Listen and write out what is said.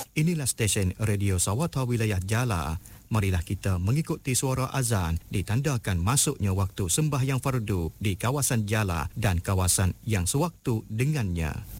Inilah stesen Radio Sawata Wilayah Jala. Marilah kita mengikuti suara azan ditandakan masuknya waktu sembahyang fardu di kawasan Jala dan kawasan yang sewaktu dengannya.